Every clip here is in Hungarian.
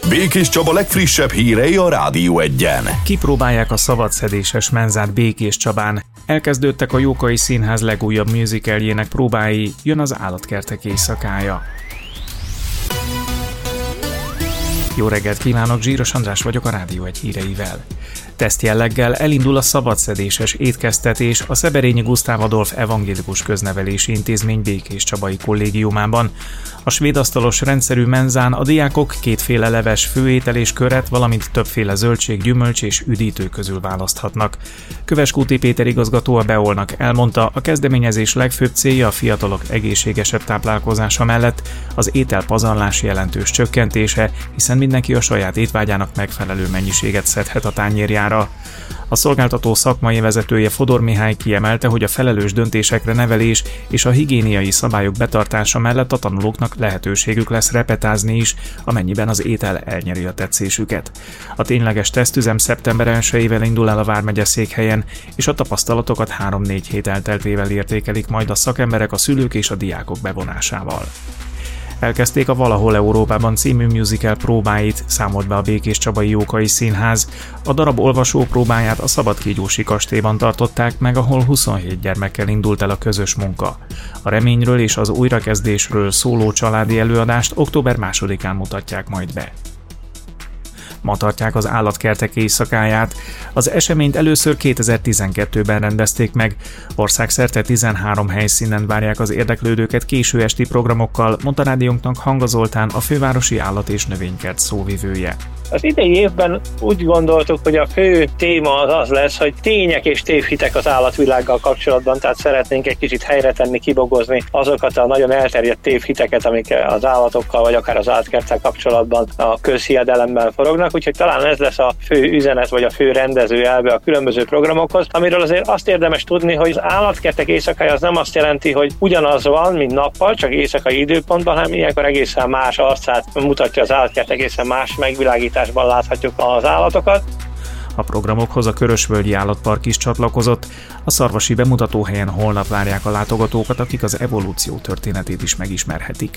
Békés Csaba legfrissebb hírei a Rádió Egyen. Kipróbálják a szabadszedéses menzát Békés Csabán. Elkezdődtek a Jókai Színház legújabb musicaljének próbái, jön az Állatkertek éjszakája. Jó reggelt kívánok, Zsíros András vagyok a Rádió Egy híreivel. Tesztjelleggel elindul a szabadszedéses étkeztetés a Szeberényi Gusztáv Adolf Evangélikus Köznevelési Intézmény Békés Csabai kollégiumában. A svéd asztalos rendszerű menzán a diákok kétféle leves, főétel és köret, valamint többféle zöldség, gyümölcs és üdítő közül választhatnak. Köveskúti Péter igazgató a Beolnak elmondta, a kezdeményezés legfőbb célja a fiatalok egészségesebb táplálkozása mellett az ételpazarlás jelentős csökkentése, hiszen mindenki a saját étvágyának megfelelő mennyiséget szedhet a tányérjára. A szolgáltató szakmai vezetője Fodor Mihály kiemelte, hogy a felelős döntésekre nevelés és a higiéniai szabályok betartása mellett a tanulóknak lehetőségük lesz repetázni is, amennyiben az étel elnyeri a tetszésüket. A tényleges tesztüzem szeptember 1-ével indul el a vármegye székhelyen, és a tapasztalatokat 3-4 hét elteltével értékelik majd a szakemberek a szülők és a diákok bevonásával. Elkezdték a Valahol Európában című musical próbáit, számolt be a Békés Csabai Jókai Színház. A darab olvasó próbáját a Szabadkígyósi kastélyban tartották meg, ahol 27 gyermekkel indult el a közös munka. A reményről és az újrakezdésről szóló családi előadást október 2-án mutatják majd be. Ma tartják az Állatkertek éjszakáját. Az eseményt először 2012-ben rendezték meg. Országszerte 13 helyszínen várják az érdeklődőket késő esti programokkal, mondta rádiónknak Hanga Zoltán, a fővárosi állat- és növénykert szóvivője. Az idei évben úgy gondoltuk, hogy a fő téma az lesz, hogy tények és tévhitek az állatvilággal kapcsolatban, tehát szeretnénk egy kicsit helyre tenni, kibogozni azokat a nagyon elterjedt tévhiteket, amik az állatokkal vagy akár az állatkerttel kapcsolatban a közhiedelemmel forognak, úgyhogy talán ez lesz a fő üzenet vagy a fő rendező elve a különböző programokhoz, amiről azért azt érdemes tudni, hogy az Állatkertek éjszakája az nem azt jelenti, hogy ugyanaz van, mint nappal, csak éjszakai időpontban, hanem ilyenkor egészen más arcát mutatja az Állatkertek, egészen más megvilágításban láthatjuk az állatokat. A programokhoz a Körösvölgyi Állatpark is csatlakozott. A szarvasi bemutatóhelyen holnap várják a látogatókat, akik az evolúció történetét is megismerhetik.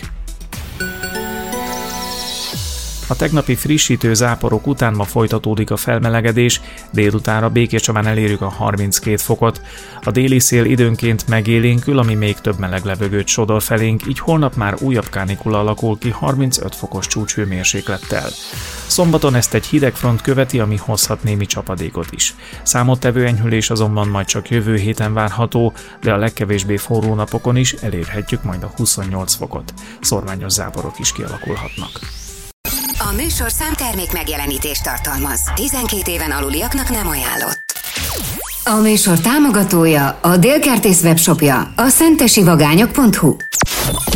A tegnapi frissítő záporok után ma folytatódik a felmelegedés, délutánra Békés Csabán elérjük a 32 fokot. A déli szél időnként megélénkül, ami még több meleg levegőt sodor felénk, így holnap már újabb kánikula alakul ki 35 fokos csúcshőmérséklettel. Szombaton ezt egy hidegfront követi, ami hozhat némi csapadékot is. Számottevő enyhülés azonban majd csak jövő héten várható, de a legkevésbé forró napokon is elérhetjük majd a 28 fokot. Szorványos záporok is kialakulhatnak. A műsorszám termék megjelenítést tartalmaz. 12 éven aluliaknak nem ajánlott. A műsor támogatója, a Dél Kertész webshopja, a szentesivagányok.hu.